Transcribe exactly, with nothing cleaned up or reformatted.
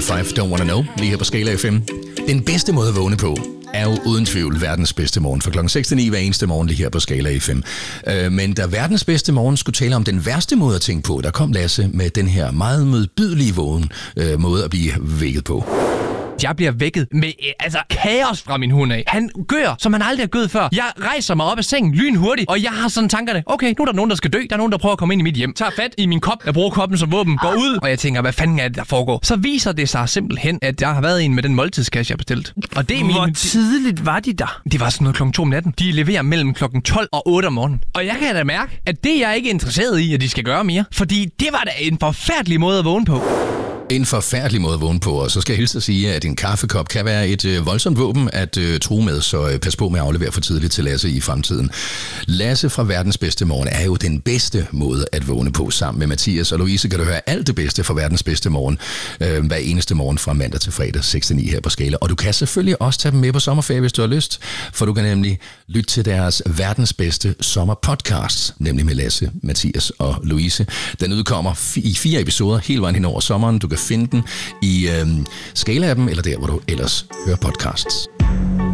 fem, Don't Wanna Know, lige her på Skala F M. Den bedste måde at vågne på er jo uden tvivl verdens bedste morgen, fra klokken seks til ni hver eneste morgen lige her på Skala F M. Men da verdens bedste morgen skulle tale om den værste måde at tænke på, der kom Lasse med den her meget modbydelige vågen øh, måde at blive vækket på. Jeg bliver vækket med altså kaos fra min hund af. Han gør, som han aldrig har gået før. Jeg rejser mig op af sengen lynhurtigt, og jeg har sådan tankerne. Okay, nu er der nogen, der skal dø. Der er nogen, der prøver at komme ind i mit hjem. Tager fat i min kop. Jeg bruger koppen som våben. Går ud, og jeg tænker, hvad fanden er det, der foregår? Så viser det sig simpelthen, at jeg har været en med den måltidskasse, jeg bestilt. Og det er Hvor min... tidligt var de der? Det var sådan noget klokken to om natten. De leverer mellem klokken tolv og otte om morgenen. Og jeg kan da mærke, at det jeg ikke er interesseret i, at de skal gøre mere. Fordi det var da en forfærdelig måde at vågne på. En forfærdelig måde at vågne på, og så skal jeg hilse at sige, at en kaffekop kan være et øh, voldsomt våben at øh, true med, så øh, pas på med at aflevere for tidligt til Lasse i fremtiden. Lasse fra verdens bedste morgen er jo den bedste måde at vågne på. Sammen med Mathias og Louise kan du høre alt det bedste fra verdens bedste morgen, øh, hver eneste morgen fra mandag til fredag, seks til ni her på Skala. Og du kan selvfølgelig også tage dem med på sommerferie, hvis du har lyst, for du kan nemlig lytte til deres verdens bedste sommerpodcasts, nemlig med Lasse, Mathias og Louise. Den udkommer f- i fire episoder hele vejen hen over sommeren. Du kan finde den i øh, Skala-appen, eller der, hvor du ellers hører podcasts.